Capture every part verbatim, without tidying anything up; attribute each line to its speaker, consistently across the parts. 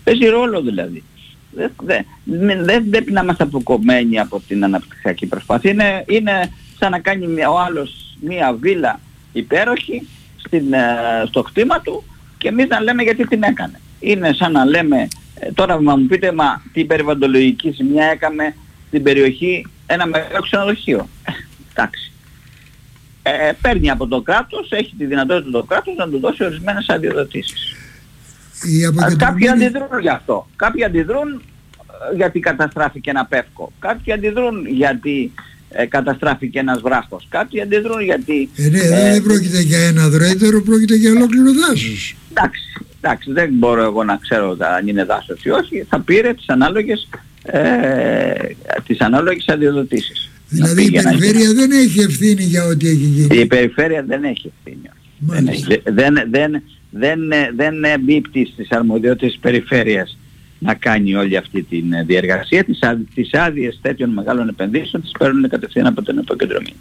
Speaker 1: Παίζει ρόλο δηλαδή. Δεν δε, δε πρέπει να είμαστε αποκομμένοι από την αναπτυξιακή προσπάθεια. Είναι, είναι σαν να κάνει μια, ο άλλος μια βίλα υπέροχη στην, στο κτήμα του και εμείς να λέμε γιατί την έκανε. Είναι σαν να λέμε, τώρα μα μου πείτε, μα την περιβαλλοντολογική ζημιά έκαμε στην περιοχή ένα μεγάλο ξενοδοχείο. Εντάξει. Ε, παίρνει από το κράτος, έχει τη δυνατότητα το κράτος να του δώσει ορισμένες αδειοδοτήσεις. Κάποιοι αντιδρούν γι' αυτό. Κάποιοι αντιδρούν γιατί καταστράφηκε ένα πεύκο. Κάποιοι αντιδρούν γιατί ε, καταστράφηκε ένας βράχος. Κάποιοι αντιδρούν γιατί...
Speaker 2: Ε, ναι, ε, δεν πρόκειται για ένα δρέτερο, πρόκειται για ολόκληρο δάσος.
Speaker 1: Εντάξει, εντάξει, δεν μπορώ εγώ να ξέρω αν είναι δάσος ή όχι. Θα πήρε τις ανάλογες, ε, τις ανάλογες αδειοδοτήσεις.
Speaker 2: Δηλαδή η περιφέρεια δεν έχει ευθύνη για ό,τι έχει γίνει.
Speaker 1: Η περιφέρεια δεν έχει ευθύνη. Δεν, έχει, δεν, δεν, δεν, δεν εμπίπτει στις αρμοδιότητες της περιφέρειας να κάνει όλη αυτή τη διεργασία. Τις, τις άδειες τέτοιων μεγάλων επενδύσεων τις παίρνουν κατευθείαν από τον αποκεντρωμένο.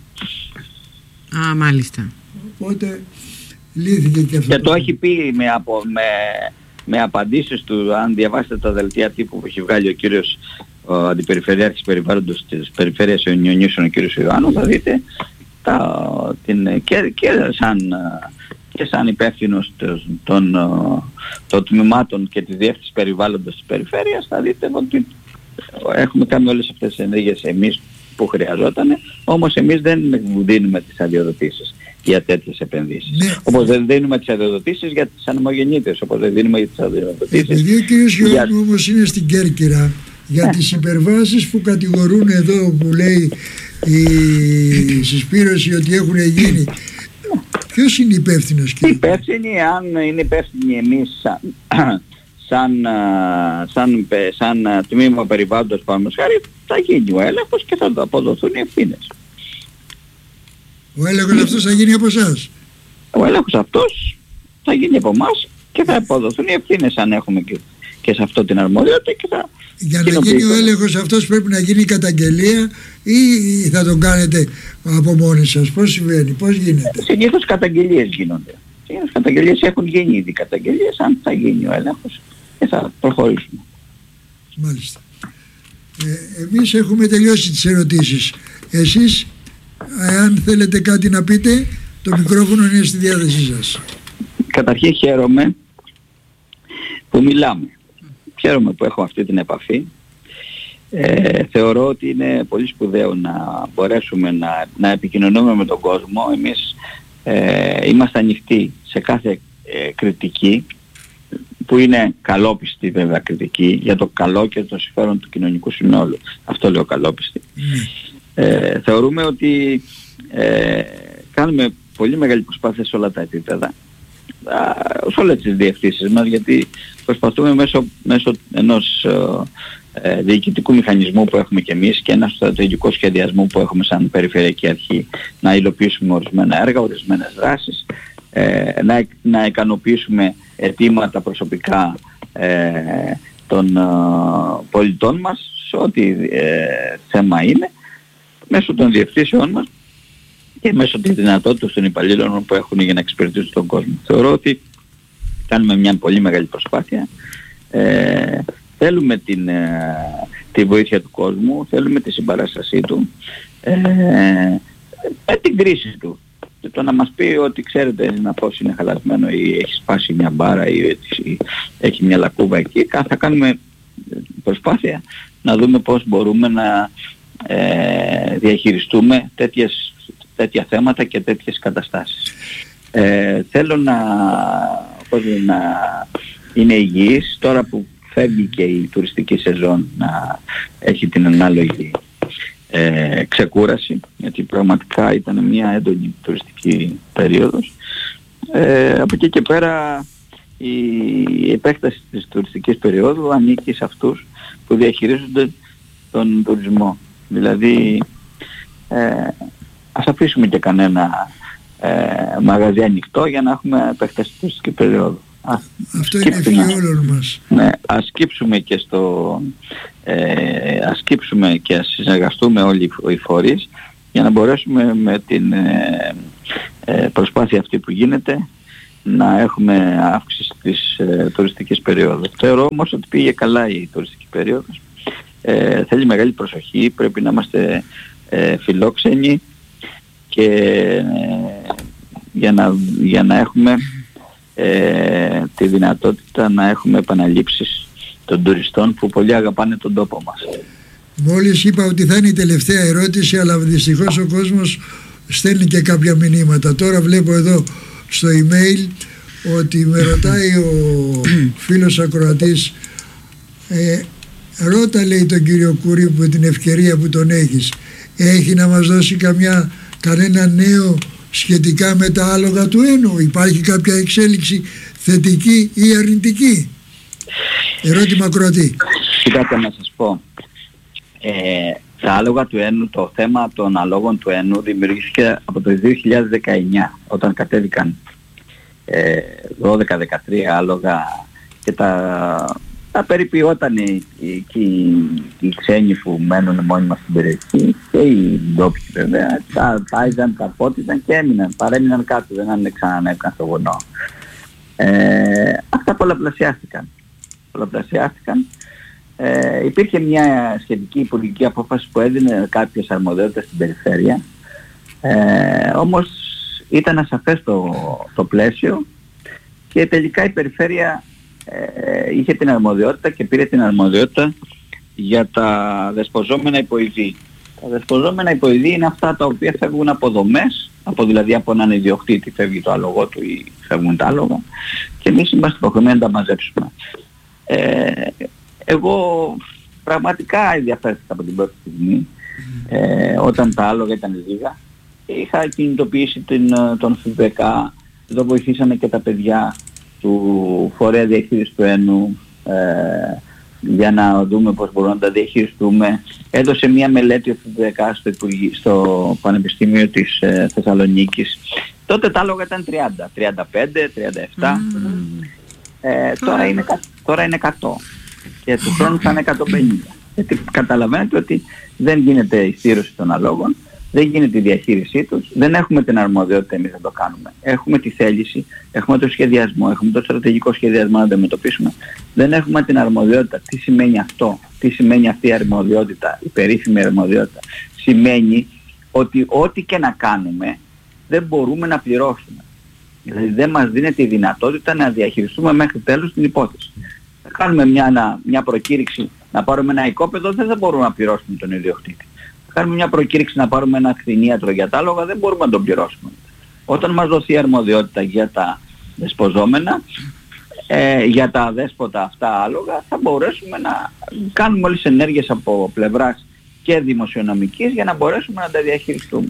Speaker 3: Α, μάλιστα.
Speaker 2: Οπότε λύθηκε και αυτό.
Speaker 1: Και το έχει πει με, από, με, με απαντήσεις του, αν διαβάσετε τα δελτία τύπου που έχει βγάλει ο κύριος ο Αντιπεριφερειάρχης Περιβάλλοντος της Περιφέρειας Ιωνιονίσεων, ο κύριος Ιωάννου, θα δείτε τα, την, και, και σαν... και σαν υπεύθυνος των, των τμήματων και της διεύθυνσης περιβάλλοντος της περιφέρειας, θα δείτε ότι έχουμε κάνει όλες αυτές τις ενέργειες εμείς που χρειαζόταν, όμως εμείς δεν δίνουμε τις αδειοδοτήσεις για τέτοιες επενδύσεις. Ναι. Όπως δεν δίνουμε τις αδειοδοτήσεις για τις ανεμογεννήτρες, όπως δεν δίνουμε τις αδειοδοτήσεις.
Speaker 2: Επειδή ο κ. Ιωάννου όμως είναι στην Κέρκυρα, για ναι. τις υπερβάσεις που κατηγορούν εδώ, που λέει η συσπήρωση ότι έχουν γίνει, ποιος είναι υπεύθυνος, κύριε?
Speaker 1: Υπεύθυνοι, αν είναι υπεύθυνοι εμείς σαν, σαν, σαν, σαν, σαν τμήμα περιβάλλοντος, πάμε χάρη, θα γίνει ο έλεγχος και θα το αποδοθούν οι ευθύνες.
Speaker 2: Ο έλεγχος αυτός θα γίνει από εσάς?
Speaker 1: Ο έλεγχος αυτός θα γίνει από εμάς και θα αποδοθούν οι ευθύνες αν έχουμε και, και σε αυτό την αρμοδιότητα και θα...
Speaker 2: Για να γίνει ο έλεγχος αυτός πρέπει να γίνει καταγγελία ή θα τον κάνετε από μόνοι σας? Πώς συμβαίνει, πώς γίνεται?
Speaker 1: Συνήθως καταγγελίες γίνονται. Συνήθως καταγγελίες, έχουν γίνει ήδη καταγγελίες, αν θα γίνει ο έλεγχος και θα προχωρήσουμε.
Speaker 2: Μάλιστα. Ε, εμείς έχουμε τελειώσει τις ερωτήσεις. Εσείς, αν θέλετε κάτι να πείτε, το μικρόφωνο είναι στη διάθεσή σας.
Speaker 1: Καταρχήν χαίρομαι που μιλάμε. Χαίρομαι που έχω αυτή την επαφή. Ε, θεωρώ ότι είναι πολύ σπουδαίο να μπορέσουμε να, να επικοινωνούμε με τον κόσμο. Εμείς ε, είμαστε ανοιχτοί σε κάθε ε, κριτική, που είναι καλόπιστη βέβαια κριτική, για το καλό και το συμφέρον του κοινωνικού συνόλου. Αυτό λέω καλόπιστη. Ε, θεωρούμε ότι ε, κάνουμε πολύ μεγάλη προσπάθεια σε όλα τα επίπεδα, σε όλες τις διευθύνσεις μας, γιατί προσπαθούμε μέσω, μέσω ενός ε, διοικητικού μηχανισμού που έχουμε και εμείς και ένα στρατηγικό σχεδιασμό που έχουμε σαν Περιφερειακή Αρχή να υλοποιήσουμε ορισμένα έργα, ορισμένες δράσεις, ε, να, να ικανοποιήσουμε αιτήματα προσωπικά ε, των ε, πολιτών μας σε ό,τι ε, θέμα είναι, μέσω των διευθύνσεών μας και μέσω της δυνατότητας των υπαλλήλων που έχουν για να εξυπηρετήσουν τον κόσμο. Θεωρώ ότι κάνουμε μια πολύ μεγάλη προσπάθεια. Ε, θέλουμε την, ε, τη βοήθεια του κόσμου, θέλουμε τη συμπαράστασή του, ε, με την κρίση του. Και το να μας πει ότι ξέρετε να πώς είναι χαλασμένο ή έχει σπάσει μια μπάρα ή, ή έχει μια λακκούβα εκεί, θα κάνουμε προσπάθεια να δούμε πώς μπορούμε να ε, διαχειριστούμε τέτοιες τέτοια θέματα και τέτοιες καταστάσεις. Ε, θέλω να, πώς είναι, να είναι υγιής τώρα που φεύγει και η τουριστική σεζόν, να έχει την ανάλογη ε, ξεκούραση, γιατί πραγματικά ήταν μια έντονη τουριστική περίοδος. Ε, από εκεί και πέρα η επέκταση της τουριστικής περίοδου ανήκει σε αυτούς που διαχειρίζονται τον τουρισμό. Δηλαδή ε, ας αφήσουμε και κανένα ε, μαγαζί ανοιχτό για να έχουμε επέκταση τουριστική περίοδο.
Speaker 2: Αυτό είναι ευχή όλων μας.
Speaker 1: Ναι, ας σκύψουμε και στο ε, ας σκύψουμε και ας συνεργαστούμε όλοι οι φορείς για να μπορέσουμε με την ε, ε, προσπάθεια αυτή που γίνεται να έχουμε αύξηση της ε, τουριστικής περίοδου. Θεωρώ όμως ότι πήγε καλά η τουριστική περίοδος. Ε, θέλει μεγάλη προσοχή, πρέπει να είμαστε ε, φιλόξενοι και ε, για, να, για να έχουμε ε, τη δυνατότητα να έχουμε επαναλήψεις των τουριστών που πολύ αγαπάνε τον τόπο μας.
Speaker 2: Μόλις είπα ότι θα είναι η τελευταία ερώτηση, αλλά δυστυχώς ο κόσμος στέλνει και κάποια μηνύματα. Τώρα βλέπω εδώ στο email ότι με ρωτάει ο φίλος ακροατής, ε, ρώτα λέει τον κύριο Κουρί που την ευκαιρία που τον έχεις, έχει να μας δώσει καμιά, κανένα νέο σχετικά με τα άλογα του Ένου? Υπάρχει κάποια εξέλιξη θετική ή αρνητική? Ερώτημα ακροατή.
Speaker 1: Κοιτάξτε να σας πω, ε, τα άλογα του Ένου, το θέμα των αλόγων του Ένου δημιουργήθηκε από το δύο χιλιάδες δεκαεννιά, όταν κατέβηκαν ε, δώδεκα δεκατρία άλογα και τα, τα περιποιόταν οι, οι, οι, οι ξένοι που μένουν μόνιμα στην περιοχή και οι ντόπιοι βέβαια, τα τάιζαν, τα πότιζαν και έμειναν, παρέμειναν κάτω, δεν αν ξανανέβηκαν στο βουνό. Ε, αυτά πολλαπλασιάστηκαν. πολλαπλασιάστηκαν. Ε, υπήρχε μια σχετική υπουργική απόφαση που έδινε κάποιες αρμοδιότητες στην περιφέρεια, ε, όμως ήταν ασαφές το, το πλαίσιο και τελικά η περιφέρεια ε, είχε την αρμοδιότητα και πήρε την αρμοδιότητα για τα δεσποζόμενα υποειδή. Τα δεσποζόμενα υποειδή είναι αυτά τα οποία φεύγουν από δομές, από δηλαδή από έναν ιδιοκτήτη φεύγει το άλογο του ή φεύγουν τα άλογα και εμείς είμαστε υποχρεωμένοι να τα μαζέψουμε. Ε, εγώ πραγματικά ενδιαφέρθηκα από την πρώτη στιγμή, ε, όταν τα άλογα ήταν λίγα. Είχα κινητοποιήσει την, τον ΦΠΚ, εδώ βοηθήσαμε και τα παιδιά του φορέα διαχείρισης του Ένου ε, για να δούμε πώς μπορούμε να τα διαχειριστούμε. Έδωσε μια μελέτη ο ΦΠΚ στο, Υπουργή, στο Πανεπιστήμιο της ε, Θεσσαλονίκης. Τότε τα άλογα ήταν τριάντα, τριάντα πέντε, τριάντα επτά. Mm. Ε, τώρα, είναι, τώρα είναι εκατό και του χρόνου θα είναι εκατόν πενήντα. Γιατί καταλαβαίνετε ότι δεν γίνεται η στήρωση των αλόγων, δεν γίνεται η διαχείρισή τους, δεν έχουμε την αρμοδιότητα εμείς να το κάνουμε. Έχουμε τη θέληση, έχουμε το σχεδιασμό, έχουμε το στρατηγικό σχεδιασμό να αντιμετωπίσουμε. Δεν έχουμε την αρμοδιότητα. Τι σημαίνει αυτό, τι σημαίνει αυτή η αρμοδιότητα, η περίφημη αρμοδιότητα? Σημαίνει ότι ό,τι και να κάνουμε δεν μπορούμε να πληρώσουμε. Δηλαδή δεν μας δίνεται η δυνατότητα να διαχειριστούμε μέχρι τέλους την υπόθεση. Θα κάνουμε μια, μια προκήρυξη να πάρουμε ένα οικόπεδο, δεν θα μπορούμε να πληρώσουμε τον ιδιοκτήτη. Θα κάνουμε μια προκήρυξη να πάρουμε ένα κτηνίατρο για τα άλογα, δεν μπορούμε να τον πληρώσουμε. Όταν μας δοθεί η αρμοδιότητα για τα δεσποζόμενα, ε, για τα αδέσποτα αυτά άλογα, θα μπορέσουμε να κάνουμε όλες τις ενέργειες από πλευράς και δημοσιονομικής για να μπορέσουμε να τα διαχειριστούμε.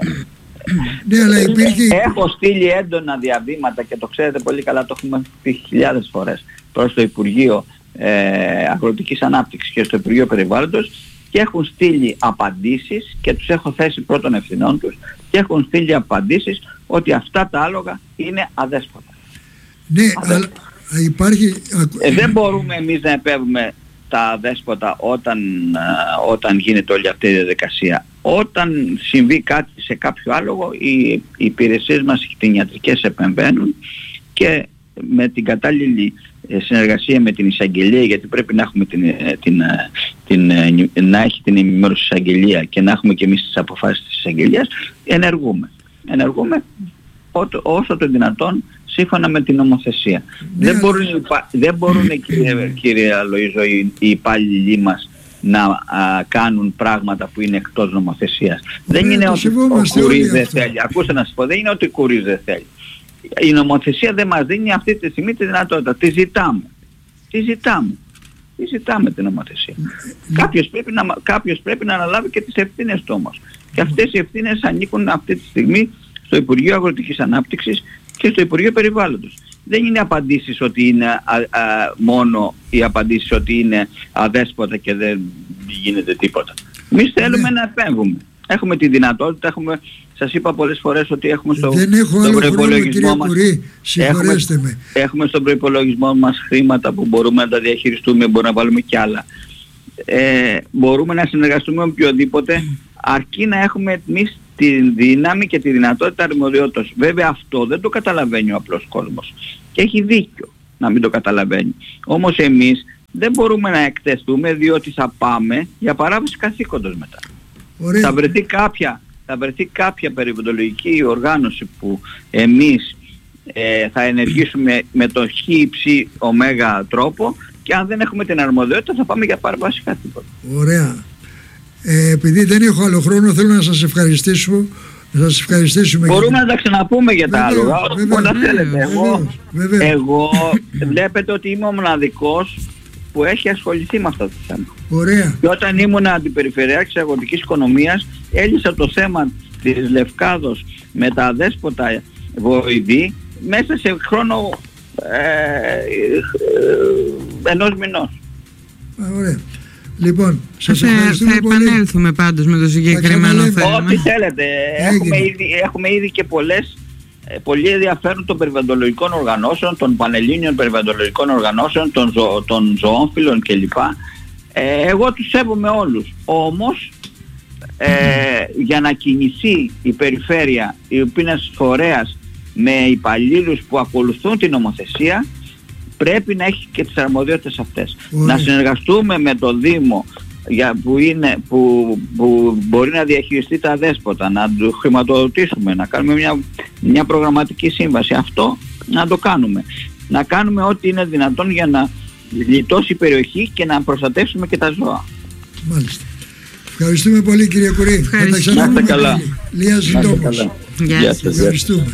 Speaker 2: Ναι, αλλά υπήρχε...
Speaker 1: Έχω στείλει έντονα διαβήματα και το ξέρετε πολύ καλά, το έχουμε πει χιλιάδες φορές προς το Υπουργείο ε, Αγροτικής Ανάπτυξης και στο Υπουργείο Περιβάλλοντος και έχουν στείλει απαντήσεις και τους έχω θέσει πρώτων ευθυνών τους και έχουν στείλει απαντήσεις ότι αυτά τα άλογα είναι αδέσποτα.
Speaker 2: Ναι, αδέσποτα. Αλλά υπάρχει...
Speaker 1: Ε, δεν μπορούμε εμείς να επέβουμε τα αδέσποτα όταν, όταν γίνεται όλη αυτή η διαδικασία. Όταν συμβεί κάτι σε κάποιο άλογο, οι, οι υπηρεσίες μας οι κτηνιατρικές επεμβαίνουν και με την κατάλληλη συνεργασία με την εισαγγελία, γιατί πρέπει να έχουμε την, την, την, την, να έχει την ενημέρωση της εισαγγελία και να έχουμε και εμείς τις αποφάσεις της εισαγγελίας, ενεργούμε. Ενεργούμε ό, όσο το δυνατόν σύμφωνα με την νομοθεσία. Ναι, δεν, μπορούν, δεν μπορούν κύριε, κύριε Αλοΐζο, οι, οι υπάλληλοι μας να α, κάνουν πράγματα που είναι εκτός νομοθεσίας. Ναι, δεν είναι ότι ο Κουρής δεν θέλει. Ακούστε να σας πω, δεν είναι ότι ο Κουρής δεν θέλει. Η νομοθεσία δεν μας δίνει αυτή τη στιγμή τη δυνατότητα. Τη ζητάμε. Τη ζητάμε. Τη ζητάμε την νομοθεσία. Κάποιος πρέπει, να, κάποιος πρέπει να αναλάβει και τις ευθύνες του όμως. Και αυτές οι ευθύνες ανήκουν αυτή τη στιγμή στο Υπουργείο Αγροτικής Ανάπτυξης και στο Υπουργείο Περιβάλλοντος. Δεν είναι απαντήσεις ότι είναι α, α, μόνο οι απαντήσεις ότι είναι αδέσποτα και δεν γίνεται τίποτα. Εμείς θέλουμε να επέμβουμε. Έχουμε τη δυνατότητα, έχουμε, σας είπα πολλές φορές ότι έχουμε στο,
Speaker 2: δεν έχω
Speaker 1: στον
Speaker 2: προϋπολογισμό μας, Κουρί,
Speaker 1: έχουμε,
Speaker 2: με.
Speaker 1: έχουμε στον προϋπολογισμό μας χρήματα που μπορούμε να τα διαχειριστούμε, μπορούμε να βάλουμε κι άλλα. Ε, μπορούμε να συνεργαστούμε με οποιοδήποτε, αρκεί να έχουμε εμείς τη δύναμη και τη δυνατότητα αρμοδιότητας. Βέβαια αυτό δεν το καταλαβαίνει ο απλός κόσμος. Και έχει δίκιο να μην το καταλαβαίνει. Όμως εμείς δεν μπορούμε να εκτεθούμε διότι θα πάμε για παράβαση καθήκοντος μετά.
Speaker 2: Ωραία.
Speaker 1: Θα βρεθεί κάποια, θα βρεθεί κάποια περιβαλλοντολογική οργάνωση που εμείς ε, θα ενεργήσουμε με το χ, ψ, ω τρόπο και αν δεν έχουμε την αρμοδιότητα θα πάμε για παράβαση καθήκοντος.
Speaker 2: Ωραία. Ε, επειδή δεν έχω άλλο χρόνο θέλω να σας ευχαριστήσω. Να σας ευχαριστήσουμε.
Speaker 1: Μπορούμε να τα ξαναπούμε για τα άλογα όταν θέλετε. Εγώ,
Speaker 2: βέβαια.
Speaker 1: εγώ βλέπετε ότι είμαι ο μοναδικός που έχει ασχοληθεί με αυτό το θέμα.
Speaker 2: Ωραία.
Speaker 1: Και όταν ήμουν αντιπεριφερειάρχης αγροτικής οικονομίας έλυσα το θέμα της Λευκάδος με τα αδέσποτα βοηδή μέσα σε χρόνο ε, ε, ενός μηνός.
Speaker 2: Ωραία. Λοιπόν, σας
Speaker 3: θα,
Speaker 2: ευχαριστούμε
Speaker 3: θα
Speaker 2: πολύ.
Speaker 3: Θα επανέλθουμε πάντως με το συγκεκριμένο θέμα.
Speaker 1: Ό,τι θέλετε. Έχουμε ήδη, έχουμε ήδη και πολλές, πολύ ενδιαφέρον των περιβαλλοντολογικών οργανώσεων, των πανελλήνιων περιβαλλοντολογικών οργανώσεων, των, ζω, των ζωόφιλων κλπ. Ε, εγώ τους σέβομαι όλους. Όμως, ε, για να κινηθεί η περιφέρεια, η οποία είναι φορέας με υπαλλήλους που ακολουθούν την νομοθεσία, πρέπει να έχει και τις αρμοδιότητες αυτές.
Speaker 2: Ωραία.
Speaker 1: Να συνεργαστούμε με το Δήμο για, που, είναι, που, που μπορεί να διαχειριστεί τα δέσποτα, να το χρηματοδοτήσουμε, να κάνουμε μια, μια προγραμματική σύμβαση. Αυτό να το κάνουμε. Να κάνουμε ό,τι είναι δυνατόν για να λιτώσει η περιοχή και να προστατεύσουμε και τα ζώα.
Speaker 2: Μάλιστα. Ευχαριστούμε πολύ κύριε Κουρί. Θα τα ξαναπούμε
Speaker 1: καλά.
Speaker 2: Λία συντόμως.
Speaker 3: Γεια σας.
Speaker 2: Ευχαριστούμε.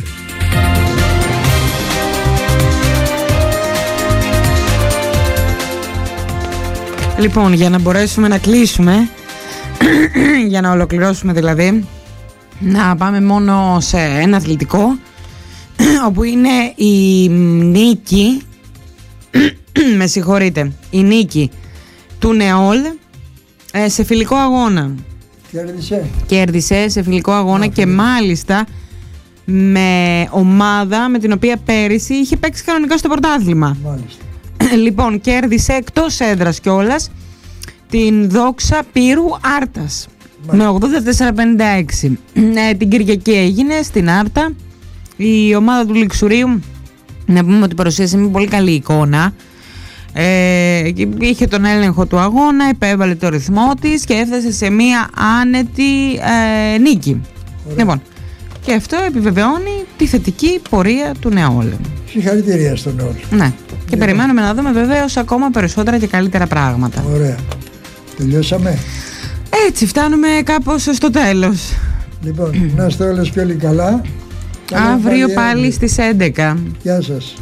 Speaker 3: Λοιπόν, για να μπορέσουμε να κλείσουμε, για να ολοκληρώσουμε δηλαδή, να πάμε μόνο σε ένα αθλητικό, όπου είναι η νίκη, με συγχωρείτε, η νίκη του Νεόλ ε, σε φιλικό αγώνα.
Speaker 2: Κέρδισε. Κέρδισε
Speaker 3: σε φιλικό αγώνα και μάλιστα με ομάδα με την οποία πέρυσι είχε παίξει κανονικά στο πρωτάθλημα.
Speaker 2: Μάλιστα.
Speaker 3: Λοιπόν, κέρδισε εκτός έδρας κιόλας την Δόξα Πύρου Άρτας με ογδόντα τέσσερα πενήντα έξι. Ε, την Κυριακή έγινε στην Άρτα. Η ομάδα του Λιξουρίου, να πούμε ότι παρουσίασε μια πολύ καλή εικόνα. Ε, είχε τον έλεγχο του αγώνα, επέβαλε το ρυθμό της και έφτασε σε μια άνετη ε, νίκη. Ωραία. Λοιπόν, και αυτό επιβεβαιώνει τη θετική πορεία του Νεόλ.
Speaker 2: Συγχαρητήρια στον Νεόλ.
Speaker 3: Ναι. Και περιμένουμε να δούμε βεβαίως ακόμα περισσότερα και καλύτερα πράγματα.
Speaker 2: Ωραία. Τελειώσαμε.
Speaker 3: Έτσι φτάνουμε κάπως στο τέλος.
Speaker 2: Λοιπόν, να είστε όλες και όλοι καλά.
Speaker 3: Αύριο πάλι, πάλι στις έντεκα.
Speaker 2: Γεια σας.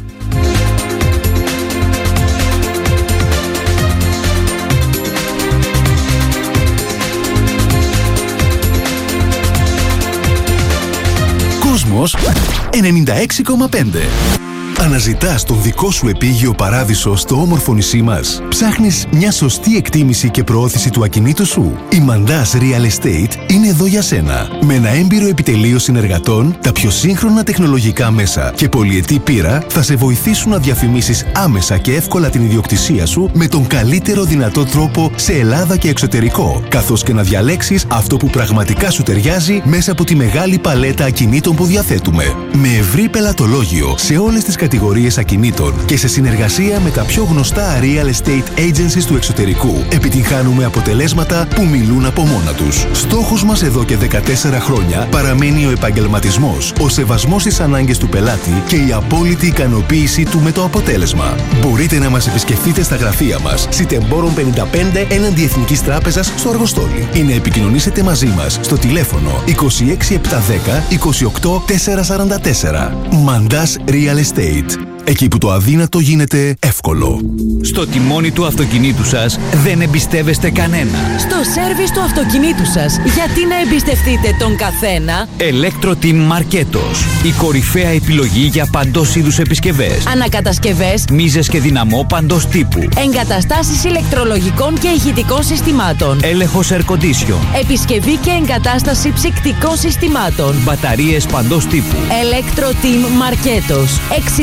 Speaker 4: Κόσμος ενενήντα έξι κόμμα πέντε. Αναζητάς τον δικό σου επίγειο παράδεισο στο όμορφο νησί μας. Ψάχνεις μια σωστή εκτίμηση και προώθηση του ακινήτου σου. Η Mandas Real Estate είναι εδώ για σένα. Με ένα έμπειρο επιτελείο συνεργατών, τα πιο σύγχρονα τεχνολογικά μέσα και πολυετή πείρα θα σε βοηθήσουν να διαφημίσεις άμεσα και εύκολα την ιδιοκτησία σου με τον καλύτερο δυνατό τρόπο σε Ελλάδα και εξωτερικό, καθώς και να διαλέξεις αυτό που πραγματικά σου ταιριάζει μέσα από τη μεγάλη παλέτα ακινήτων που διαθέτουμε. Με ευρύ πελατολόγιο σε όλες τις κατηγορίες ακινήτων και σε συνεργασία με τα πιο γνωστά real estate agencies του εξωτερικού, επιτυγχάνουμε αποτελέσματα που μιλούν από μόνα τους. Στόχος μας εδώ και δεκατέσσερα χρόνια παραμένει ο επαγγελματισμός, ο σεβασμός στις ανάγκες του πελάτη και η απόλυτη ικανοποίησή του με το αποτέλεσμα. Μπορείτε να μας επισκεφτείτε στα γραφεία μας, Σιτεμπόρων πενήντα πέντε έναντι Εθνικής Τράπεζας στο Αργοστόλι, ή να επικοινωνήσετε μαζί μας στο τηλέφωνο είκοσι έξι επτακόσια δέκα είκοσι οκτώ τετρακόσια σαράντα τέσσερα. Mandas Real Estate. Εκεί που το αδύνατο γίνεται εύκολο.
Speaker 5: Στο τιμόνι του αυτοκινήτου σας δεν εμπιστεύεστε κανένα.
Speaker 6: Στο σέρβις του αυτοκινήτου σας, γιατί να εμπιστευτείτε τον καθένα?
Speaker 5: Electro-Team Marketos. Η κορυφαία επιλογή για παντός είδους επισκευές.
Speaker 6: Ανακατασκευές,
Speaker 5: μίζες και δυναμό παντός τύπου.
Speaker 6: Εγκαταστάσεις ηλεκτρολογικών και ηχητικών συστημάτων.
Speaker 5: Έλεγχος air condition.
Speaker 6: Επισκευή και εγκατάσταση ψυκτικών συστημάτων.
Speaker 5: Μπαταρίες παντός τύπου.
Speaker 6: Electro-Team Marketos. Εξειδικευμένοι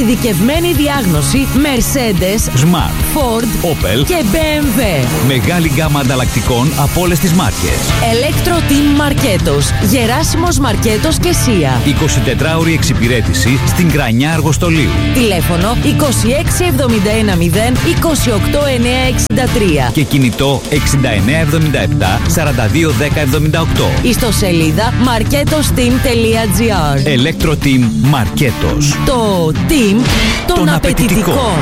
Speaker 6: Εξειδικευμένη διάγνωση Mercedes,
Speaker 5: Smart,
Speaker 6: Ford,
Speaker 5: Opel
Speaker 6: και μπι εμ ντάμπλιου.
Speaker 5: Μεγάλη γκάμα ανταλλακτικών από όλες τις μάρκες.
Speaker 6: Electro Team Μαρκέτος, Γεράσιμος Μαρκέτος και Σία.
Speaker 5: εικοσιτετράωρη εξυπηρέτηση στην Κρανιά Αργοστολίου.
Speaker 6: Τηλέφωνο είκοσι έξι εβδομήντα ένα μηδέν είκοσι οκτώ εννιακόσια εξήντα τρία.
Speaker 5: Και κινητό εξήντα εννέα εβδομήντα επτά σαράντα δύο δέκα εβδομήντα οκτώ.
Speaker 6: Ιστοσελίδα marketosteam τελεία τζι άρ.
Speaker 5: Electro Team Μαρκέτος.
Speaker 6: Το team των,
Speaker 5: Των
Speaker 6: απαιτητικών.
Speaker 5: απαιτητικών.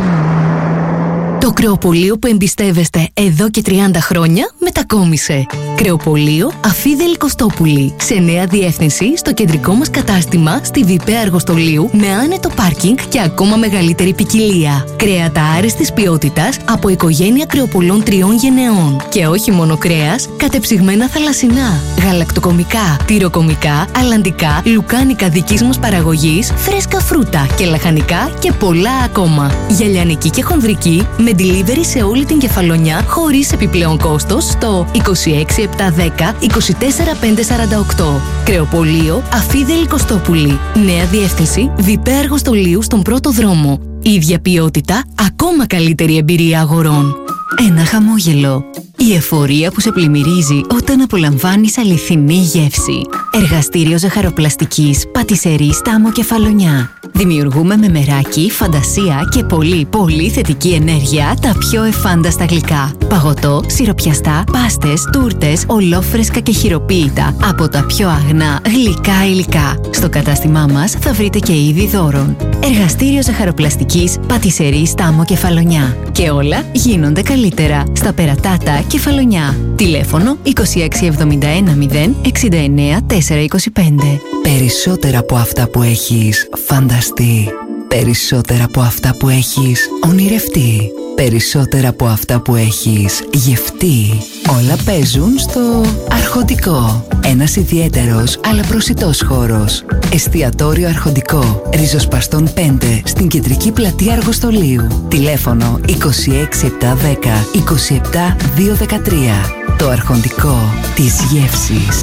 Speaker 7: Το κρεοπωλείο που εμπιστεύεστε εδώ και τριάντα χρόνια μετακόμισε. Κρεοπωλείο Αφίδελη Κωστόπουλη. Σε νέα διεύθυνση στο κεντρικό μας κατάστημα στη Βιπαία Αργοστολίου με άνετο πάρκινγκ και ακόμα μεγαλύτερη ποικιλία. Κρέατα άριστης ποιότητας από οικογένεια κρεοπωλών τριών γενεών. Και όχι μόνο κρέας, κατεψυγμένα θαλασσινά, γαλακτοκομικά, τυροκομικά, αλλαντικά, λουκάνικα δικής μας παραγωγής, φρέσκα φρούτα και λαχανικά και πολλά ακόμα. Για λιανική και χονδρική με delivery σε όλη την Κεφαλονιά χωρίς επιπλέον κόστος στο είκοσι έξι επτακόσια δέκα είκοσι τέσσερα πεντακόσια σαράντα οκτώ. Κρεοπωλείο Αφίδελη Κωστόπουλη. Νέα διεύθυνση Βιπαία Αργοστολίου στον πρώτο δρόμο. Ίδια ποιότητα, ακόμα καλύτερη εμπειρία αγορών. Ένα χαμόγελο. Η εφορία που σε πλημμυρίζει όταν απολαμβάνεις αληθινή γεύση. Εργαστήριο ζαχαροπλαστικής Πατισερή Στάμο Κεφαλονιά. Δημιουργούμε με μεράκι, φαντασία και πολύ πολύ θετική ενέργεια τα πιο εφάνταστα γλυκά. Παγωτό, σιροπιαστά, πάστες, τούρτες, ολόφρεσκα και χειροποίητα από τα πιο αγνά γλυκά υλικά. Στο κατάστημά μας θα βρείτε και είδη δώρων. Εργαστήριο ζαχαροπλαστικής Πατισερή Στάμο Κεφαλονιά. Και όλα γίνονται καλύτερα στα Περατάτα Κεφαλονιά. Τηλέφωνο είκοσι έξι εβδομήντα ένα μηδέν εξήντα εννέα τετρακόσια είκοσι πέντε. Περισσότερα από αυτά που έχεις φανταστεί. Περισσότερα από αυτά που έχεις ονειρευτεί. Περισσότερα από αυτά που έχεις γευτεί. Όλα παίζουν στο Αρχοντικό. Ένας ιδιαίτερος αλλά προσιτός χώρος. Εστιατόριο Αρχοντικό. Ριζοσπαστών πέντε στην κεντρική πλατεία Αργοστολίου. Τηλέφωνο είκοσι έξι επτακόσια δέκα είκοσι επτά διακόσια δεκατρία. Το Αρχοντικό της γεύσης.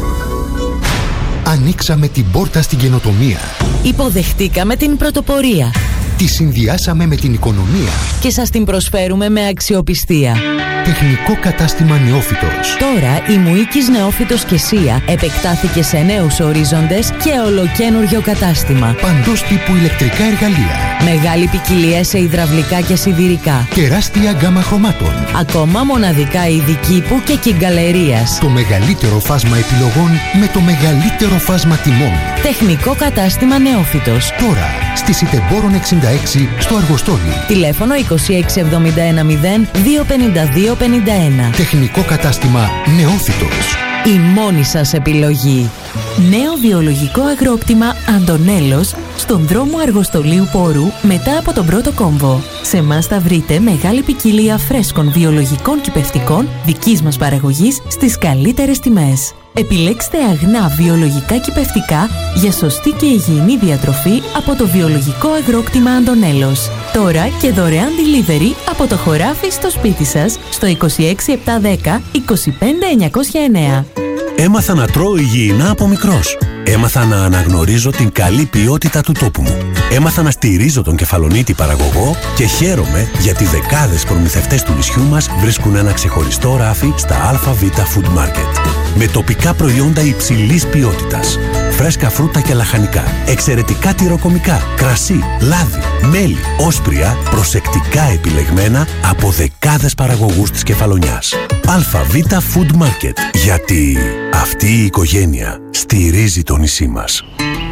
Speaker 8: Ανοίξαμε την πόρτα στην καινοτομία.
Speaker 6: Υποδεχτήκαμε την πρωτοπορία.
Speaker 8: Τη συνδυάσαμε με την οικονομία.
Speaker 6: Και σας την προσφέρουμε με αξιοπιστία.
Speaker 8: Τεχνικό κατάστημα Νεόφυτος.
Speaker 6: Τώρα η Μουίκης Νεόφυτος και Σία επεκτάθηκε σε νέους ορίζοντες και ολοκένουργιο κατάστημα.
Speaker 8: Παντός τύπου ηλεκτρικά εργαλεία.
Speaker 6: Μεγάλη ποικιλία σε υδραυλικά και σιδηρικά.
Speaker 8: Τεράστια γκάμα χρωμάτων.
Speaker 6: Ακόμα μοναδικά είδη κήπου και κυγκαλερίας.
Speaker 8: Το μεγαλύτερο φάσμα επιλογών με το μεγαλύτερο φάσμα τιμών.
Speaker 6: Τεχνικό κατάστημα Νεόφυτος.
Speaker 8: Τώρα στη Σιτεμπόρων εξήντα έξι στο Αργοστόλι.
Speaker 6: Τηλέφωνο είκοσι έξι εβδομήντα ένα μηδέν δύο πενήντα δύο πενήντα ένα.
Speaker 8: Τεχνικό κατάστημα Νεόφυτος.
Speaker 6: Η μόνη σας επιλογή. Νέο βιολογικό αγρόκτημα Αντωνέλος στον δρόμο Αργοστολίου Πόρου μετά από τον πρώτο κόμβο. Σε εμάς θα βρείτε μεγάλη ποικιλία φρέσκων βιολογικών κυπευτικών δικής μας παραγωγής στις καλύτερες τιμές. Επιλέξτε αγνά βιολογικά κυπευτικά για σωστή και υγιεινή διατροφή από το βιολογικό αγρόκτημα Αντωνέλος. Τώρα και δωρεάν delivery από το χωράφι στο σπίτι σας στο είκοσι έξι επτακόσια δέκα είκοσι πέντε εννιακόσια εννέα.
Speaker 9: Έμαθα να τρώω υγιεινά από μικρός. Έμαθα να αναγνωρίζω την καλή ποιότητα του τόπου μου. Έμαθα να στηρίζω τον Κεφαλονίτη παραγωγό και χαίρομαι γιατί δεκάδες προμηθευτές του νησιού μας βρίσκουν ένα ξεχωριστό ράφι στα ΑΒ Food Market. Με τοπικά προϊόντα υψηλής ποιότητας. Φρέσκα φρούτα και λαχανικά. Εξαιρετικά τυροκομικά. Κρασί, λάδι, μέλι, όσπρια, προσεκτικά επιλεγμένα από δεκάδες παραγωγούς της Κεφαλονιάς. ΑΒ Food Market. Γιατί αυτή η οικογένεια στηρίζει το νησί μας.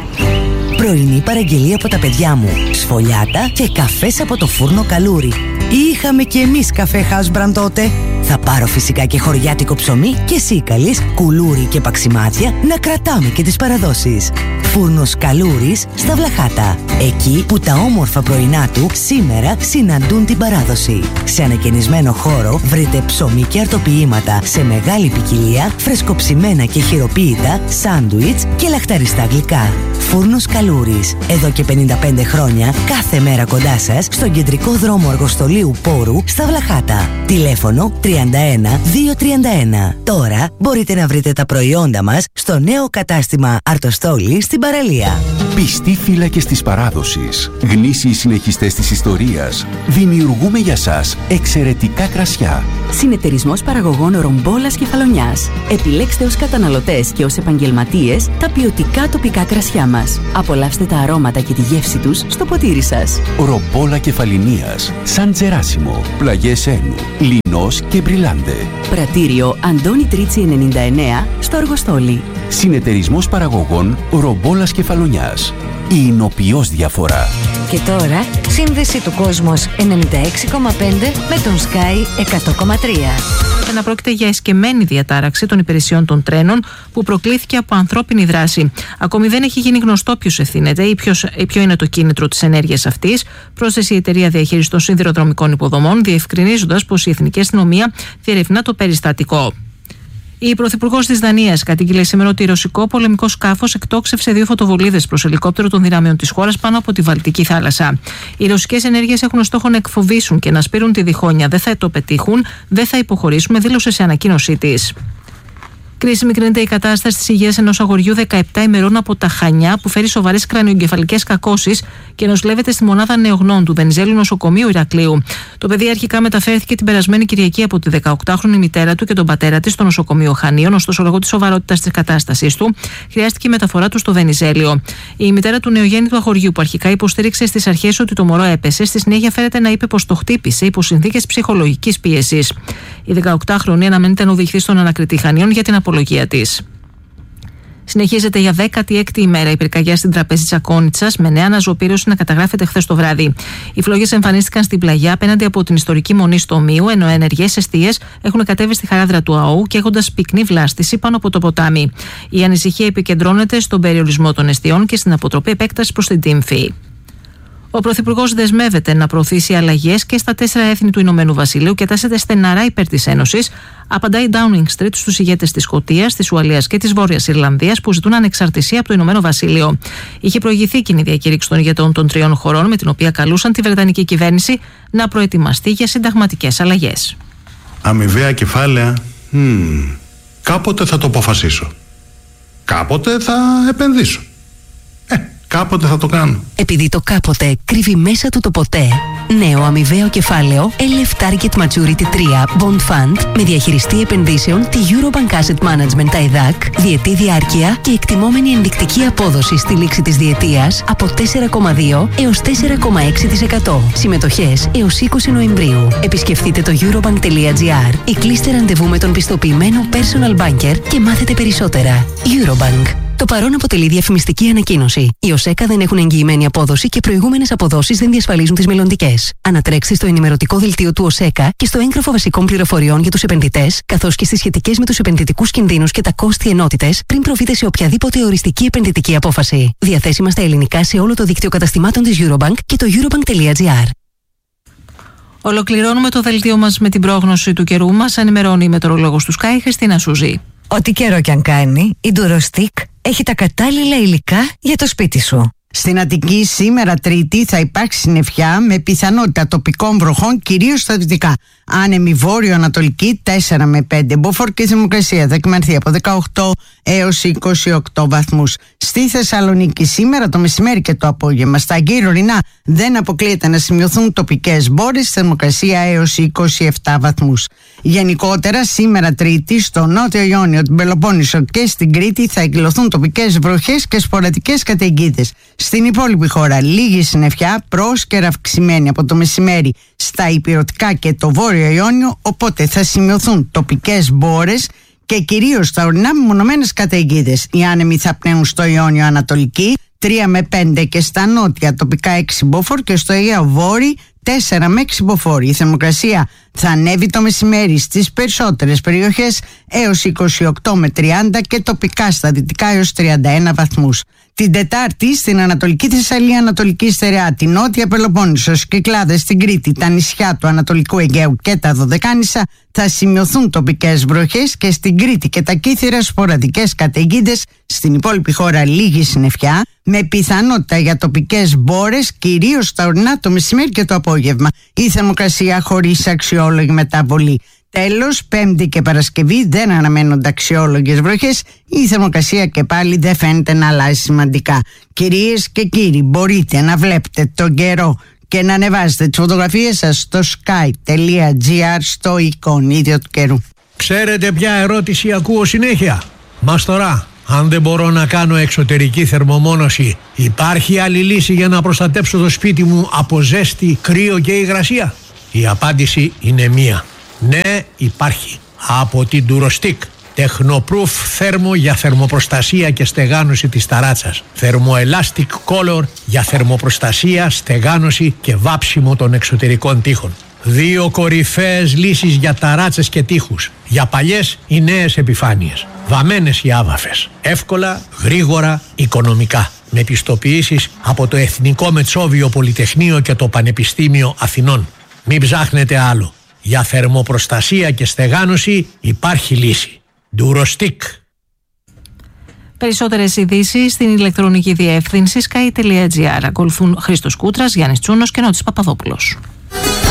Speaker 10: Πρωινή παραγγελία από τα παιδιά μου. Σφολιάτα και καφές από το φούρνο Καλούρι. Είχαμε κι εμείς καφέ Χάσμπραν τότε. Θα πάρω φυσικά και χωριάτικο ψωμί και σίκαλης, κουλούρι και παξιμάδια να κρατάμε και τις παραδόσεις. Φούρνος Καλούρης στα Βλαχάτα. Εκεί που τα όμορφα πρωινά του σήμερα συναντούν την παράδοση. Σε ανακαινισμένο χώρο βρείτε ψωμί και αρτοποιήματα σε μεγάλη ποικιλία, φρεσκοψημένα και χειροποίητα, σάντουιτς και λαχταριστά γλυκά. Φούρνος Καλούρης. Καλούρης. Εδώ και πενήντα πέντε χρόνια, κάθε μέρα κοντά σας, στον κεντρικό δρόμο Αργοστολίου Πόρου, στα Βλαχάτα. Τηλέφωνο τριάντα ένα διακόσια τριάντα ένα. Τώρα μπορείτε να βρείτε τα προϊόντα μας στο νέο κατάστημα Αρτοστόλη στην παραλία.
Speaker 4: Πιστοί φύλακες της παράδοσης, γνήσιοι συνεχιστές της ιστορίας, δημιουργούμε για σας εξαιρετικά κρασιά.
Speaker 11: Συνεταιρισμός παραγωγών Ρομπόλας Κεφαλονιάς. Επιλέξτε ως καταναλωτές και ως επαγγελματίες τα ποιοτικά τοπικά κρασιά μας. Απολαύστε τα αρώματα και τη γεύση τους στο ποτήρι σας.
Speaker 4: Ρομπόλα Κεφαλινίας, Σαν Τζεράσιμο, Πλαγιές Ένου, Λινός και Μπριλάντε.
Speaker 11: Πρατήριο Αντώνη Τρίτσι ενενήντα εννέα στο Αργοστόλι.
Speaker 4: Συνεταιρισμός παραγωγών Ρομπόλας Κεφαλονιάς. Η εινοποιώς διαφορά.
Speaker 7: Και τώρα, σύνδεση του Κόσμος ενενήντα έξι κόμμα πέντε με τον Sky εκατό κόμμα τρία.
Speaker 12: Να πρόκειται για εσκεμμένη διατάραξη των υπηρεσιών των τρένων που προκλήθηκε από ανθρώπινη δράση. Ακόμη δεν έχει γίνει γνωστό ποιος ευθύνεται ή ποιος, ποιο είναι το κίνητρο της ενέργειας αυτής, πρόσθεσε η εταιρεία διαχείρισης των σιδηροδρομικών υποδομών, διευκρινίζοντας πως η Εθνική Αστυνομία διερευνά το περιστατικό. Η Πρωθυπουργός της Δανίας κατήγγειλε σήμερα ότι ρωσικό πολεμικό σκάφος εκτόξευσε δύο φωτοβολίδες προς ελικόπτερο των δυνάμεων της χώρας πάνω από τη Βαλτική θάλασσα. Οι ρωσικές ενέργειες έχουν ως στόχο να εκφοβήσουν και να σπείρουν τη διχόνοια. Δεν θα το πετύχουν, δεν θα υποχωρήσουμε, δήλωσε σε ανακοίνωσή της. Κρίσιμη κρίνεται η κατάσταση της υγείας ενός αγοριού δεκαεπτά ημερών από τα Χανιά που φέρει σοβαρές κρανιογκεφαλικές κακώσεις και νοσηλεύεται στη μονάδα νεογνών του Βενιζέλου Νοσοκομείου Ηρακλείου. Το παιδί αρχικά μεταφέρθηκε την περασμένη Κυριακή από τη δεκαοκτάχρονη μητέρα του και τον πατέρα της στο νοσοκομείο Χανίων, ωστόσο λόγω της σοβαρότητας της κατάστασής του χρειάστηκε η μεταφορά του στο Βενιζέλιο. Η μητέρα του νεογέννητου αγοριού, που αρχικά υποστήριξε στις αρχές ότι το μωρό έπεσε, στη συνέχεια φέρεται να είπε πως το χτύπησε υπό συνθήκες ψυχολογικής πίεσης. Η δεκαοκτάχρονη αναμένεται να οδηγηθεί στον ανακριτή Χανίων για την απολογία της. Συνεχίζεται για δέκατη έκτη ημέρα η πυρκαγιά στην τραπέζη Τσακώνιτσας, με νέα αναζωοπήρωση να καταγράφεται χθες το βράδυ. Οι φλόγες εμφανίστηκαν στην πλαγιά απέναντι από την ιστορική μονή στο Ομοίου, ενώ ενεργές εστίες έχουν κατέβει στη χαράδρα του ΑΟΥ, καίγοντας πυκνή βλάστηση πάνω από το ποτάμι. Η ανησυχία επικεντρώνεται στον περιορισμό των εστιών και στην αποτροπή επέκταση προς την Τύμφη. Ο Πρωθυπουργός δεσμεύεται να προωθήσει αλλαγές και στα τέσσερα έθνη του Ηνωμένου Βασιλείου και τάσσεται στεναρά υπέρ της Ένωσης, απαντάει Downing Street στους ηγέτες της Σκωτίας, της Ουαλίας και της Βόρειας Ιρλανδίας που ζητούν ανεξαρτησία από το Ηνωμένο Βασίλειο. Είχε προηγηθεί κοινή διακήρυξη των ηγετών των τριών χωρών, με την οποία καλούσαν τη Βρετανική κυβέρνηση να προετοιμαστεί για συνταγματικές αλλαγές.
Speaker 13: Αμοιβαία κεφάλαια. Hmm. Κάποτε θα το αποφασίσω. Κάποτε θα επενδύσω. Ε, κάποτε θα το κάνω.
Speaker 7: Επειδή το κάποτε κρύβει μέσα του το ποτέ. Νέο αμοιβαίο κεφάλαιο ελ εφ Target Maturity τρία Bond Fund με διαχειριστή επενδύσεων τη Eurobank Asset Management τα ΕΔΑΚ, διετή διάρκεια και εκτιμόμενη ενδεικτική απόδοση στη λήξη της διετίας από τέσσερα κόμμα δύο έως τέσσερα κόμμα έξι τοις εκατό. Συμμετοχές έως είκοσι Νοεμβρίου. Επισκεφτείτε το eurobank τελεία gr ή κλείστε ραντεβού με τον πιστοποιημένο personal banker και μάθετε περισσότερα. Eurobank. Το παρόν αποτελεί διαφημιστική ανακοίνωση. Οι ΟΣΕΚΑ δεν έχουν εγγυημένη απόδοση και προηγούμενες αποδόσεις δεν διασφαλίζουν τις μελλοντικές. Ανατρέξτε στο ενημερωτικό δελτίο του ΟΣΕΚΑ και στο έγγραφο βασικών πληροφοριών για τους επενδυτές, καθώς και στις σχετικές με τους επενδυτικούς κινδύνους και τα κόστη ενότητες, πριν προβείτε σε οποιαδήποτε οριστική επενδυτική απόφαση. Διαθέσιμα στα ελληνικά σε όλο το δίκτυο καταστημάτων της Eurobank και το eurobank τελεία gr.
Speaker 12: Ολοκληρώνουμε το δελτίο μας με την πρόγνωση του καιρού μας. Ενημερώνει η μετεωρολόγος του Sky, Χριστίνα Σουζή.
Speaker 14: Ό,τι καιρό κι αν κάνει, η Durostick έχει τα κατάλληλα υλικά για το σπίτι σου.
Speaker 15: Στην Αττική σήμερα Τρίτη θα υπάρξει συννεφιά με πιθανότητα τοπικών βροχών, κυρίως στα δυτικά. Άνεμη βόρειο-ανατολική τέσσερα με πέντε. Μποφορκή θερμοκρασία θα εκμανθεί από δεκαοκτώ έως είκοσι οκτώ βαθμούς. Στη Θεσσαλονίκη σήμερα το μεσημέρι και το απόγευμα στα γύρω-ορεινά δεν αποκλείεται να σημειωθούν τοπικές μπόρες, θερμοκρασία έως είκοσι επτά βαθμούς. Γενικότερα σήμερα Τρίτη στο Νότιο Ιόνιο, την Πελοπόννησο και στην Κρήτη θα εκδηλωθούν τοπικές βροχές και σποραδικές καταιγίδες. Στην υπόλοιπη χώρα λίγη συννεφιά, πρόσκαιρα αυξημένη από το μεσημέρι στα ηπειρωτικά και το Βόρειο Ιόνιο, οπότε θα σημειωθούν τοπικές μπόρες και κυρίως στα ορεινά μεμονωμένες καταιγίδες. Οι άνεμοι θα πνέουν στο Ιόνιο Ανατολική τρία με πέντε και στα νότια τοπικά έξι μποφόρ και στο Αιγαίο Βόρειο τέσσερα με έξι μποφόρ. Η θερμοκρασία θα ανέβει το μεσημέρι στις περισσότερες περιοχές έως είκοσι οκτώ με τριάντα και τοπικά στα δυτικά έως τριάντα ένα βαθμούς. Την Τετάρτη στην Ανατολική Θεσσαλία, Ανατολική Στερεά, την Νότια Πελοπόννησο, Κυκλάδες, στην Κρήτη, τα νησιά του Ανατολικού Αιγαίου και τα Δωδεκάνησα θα σημειωθούν τοπικές βροχές και στην Κρήτη και τα Κύθυρα σποραδικές καταιγίδες. Στην υπόλοιπη χώρα λίγη συννεφιά, με πιθανότητα για τοπικές μπόρες, κυρίως τα ορεινά το μεσημέρι και το απόγευμα. Η θερμοκρασία χωρίς αξιόλογη μεταβολή. Τέλος, Πέμπτη και Παρασκευή δεν αναμένονται αξιόλογες βροχές. Η θερμοκρασία και πάλι δεν φαίνεται να αλλάζει σημαντικά. Κυρίες και κύριοι, μπορείτε να βλέπετε τον καιρό και να ανεβάζετε τις φωτογραφίες σας στο sky.gr στο εικονίδιο του καιρού.
Speaker 16: Ξέρετε ποια ερώτηση ακούω συνέχεια? Μας τώρα, αν δεν μπορώ να κάνω εξωτερική θερμομόνωση, υπάρχει άλλη λύση για να προστατέψω το σπίτι μου από ζέστη, κρύο και υγρασία? Η απάντηση είναι μία. Ναι, υπάρχει. Από την Durostick. Technoproof θέρμο για θερμοπροστασία και στεγάνωση της ταράτσας. Thermoelastic Color για θερμοπροστασία, στεγάνωση και βάψιμο των εξωτερικών τοίχων. Δύο κορυφαίες λύσεις για ταράτσες και τοίχους. Για παλιές ή νέες επιφάνειες. Βαμμένες ή άβαφες. Εύκολα, γρήγορα, οικονομικά. Με πιστοποιήσεις από το Εθνικό Μετσόβιο Πολυτεχνείο και το Πανεπιστήμιο Αθηνών. Μην ψάχνετε άλλο. Για θερμοπροστασία και στεγάνωση υπάρχει λύση. Durostick.
Speaker 12: Περισσότερες ειδήσεις στην ηλεκτρονική διεύθυνση sky.gr. Ακολουθούν Χρήστος Κούτρας, Γιάννης Τσούνος και Νότης Παπαδόπουλος.